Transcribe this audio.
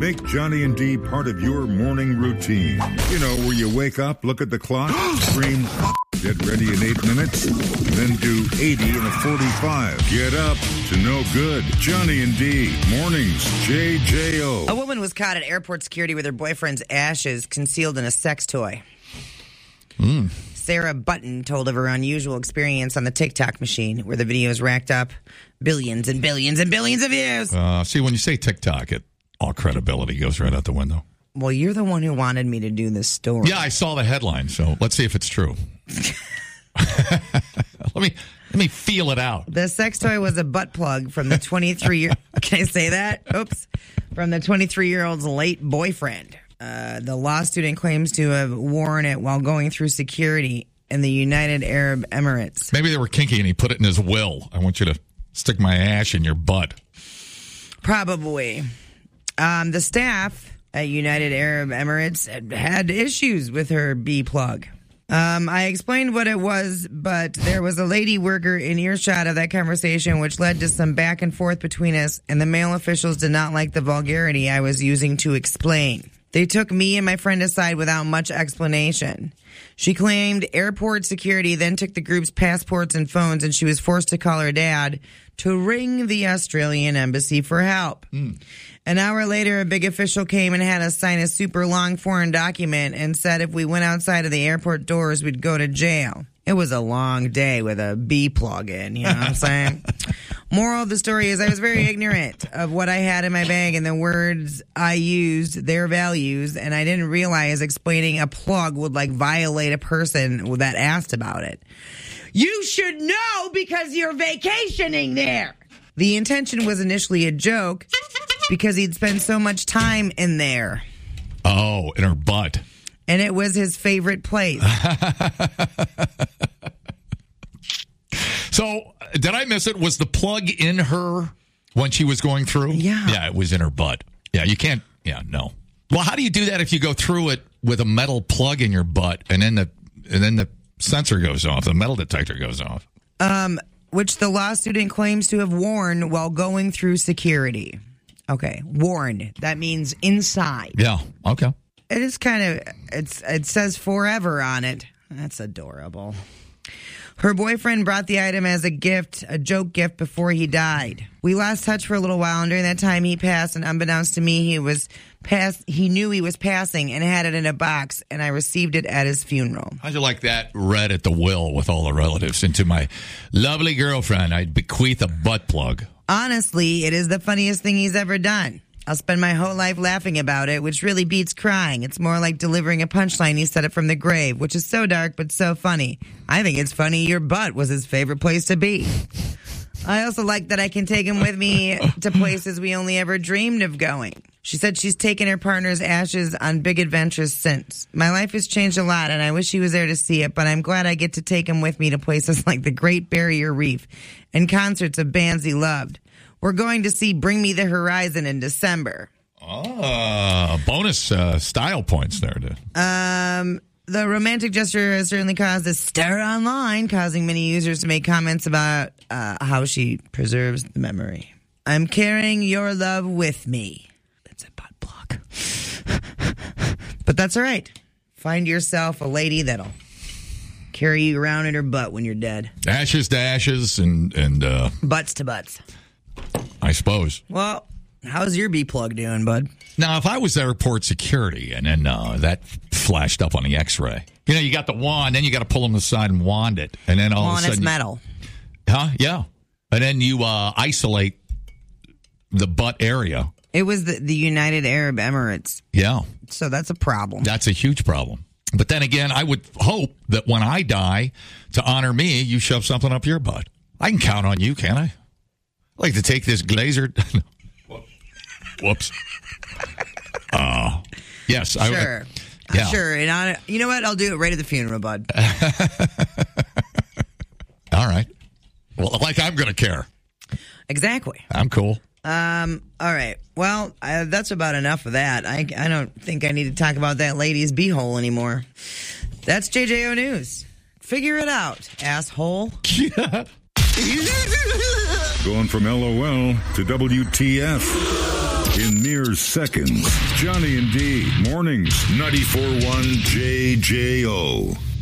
Make Johnny and D part of your morning routine. You know, where you wake up, look at the clock, scream, get ready in 8 minutes, then do 80 in a 45. Get up to no good. Johnny and D, mornings, JJO. A woman was caught at airport security with her boyfriend's ashes concealed in a sex toy. Sarah Button told of her unusual experience on the TikTok machine, where the videos racked up billions and billions and billions of views. See, when you say TikTok, all credibility goes right out the window. Well, you're the one who wanted me to do this story. Yeah, I saw the headline, so let's see if it's true. Let me feel it out. The sex toy was a butt plug from the 23-year... Can I say that? Oops. From the 23-year-old's late boyfriend. The law student claims to have worn it while going through security in the United Arab Emirates. Maybe they were kinky and he put it in his will. I want you to stick my ash in your butt. Probably. The staff at United Arab Emirates had issues with her B-plug. I explained what it was, but there was a lady worker in earshot of that conversation, which led to some back and forth between us, and the male officials did not like the vulgarity I was using to explain. They took me and my friend aside without much explanation. She claimed airport security then took the group's passports and phones, and she was forced to call her dad to ring the Australian embassy for help. An hour later, a big official came and had us sign a super long foreign document and said if we went outside of the airport doors, we'd go to jail. It was a long day with a B plug in, you know what I'm saying? Moral of the story is I was very ignorant of what I had in my bag and the words I used, their values, and I didn't realize explaining a plug would violate a person that asked about it. You should know because you're vacationing there. The intention was initially a joke because he'd spent so much time in there. Oh, in her butt. And it was his favorite place. So, did I miss it? Was the plug in her when she was going through? Yeah. Yeah, it was in her butt. Yeah, you can't. Yeah, no. Well, how do you do that if you go through it with a metal plug in your butt and then the sensor goes off, the metal detector goes off? Which the law student claims to have worn while going through security. Okay, worn. That means inside. Yeah, okay. It is it says forever on it. That's adorable. Her boyfriend brought the item as a gift, a joke gift, before he died. We lost touch for a little while, and during that time he passed, and unbeknownst to me, he knew he was passing and had it in a box, and I received it at his funeral. How'd you like that read at the will with all the relatives? And to my lovely girlfriend, I'd bequeath a butt plug. Honestly, it is the funniest thing he's ever done. I'll spend my whole life laughing about it, which really beats crying. It's more like delivering a punchline he said it from the grave, which is so dark but so funny. I think it's funny your butt was his favorite place to be. I also like that I can take him with me to places we only ever dreamed of going. She said she's taken her partner's ashes on big adventures since. My life has changed a lot, and I wish he was there to see it, but I'm glad I get to take him with me to places like the Great Barrier Reef and concerts of bands he loved. We're going to see Bring Me the Horizon in December. Bonus style points there, dude. The romantic gesture has certainly caused a stir online, causing many users to make comments about how she preserves the memory. I'm carrying your love with me. That's a butt plug. But that's all right. Find yourself a lady that'll carry you around in her butt when you're dead. Ashes to ashes and butts to butts. I suppose. Well, how's your B-plug doing, bud? Now, if I was airport security and then that flashed up on the X-ray, you got the wand, then you got to pull them aside and wand it, and then all of a sudden, it's metal. Yeah, and then you isolate the butt area. It was the United Arab Emirates. Yeah, so that's a problem. That's a huge problem. But then again, I would hope that when I die, to honor me, you shove something up your butt. I can count on you, can't I? I'd like to take this glazer. Whoops. Yes. Sure. Yeah. Sure. And you know what? I'll do it right at the funeral, bud. All right. Well, like I'm going to care. Exactly. I'm cool. All right. Well, that's about enough of that. I don't think I need to talk about that lady's beehole anymore. That's JJO News. Figure it out, asshole. Going from LOL to WTF. in mere seconds. Johnny and D, mornings, 94.1 JJO.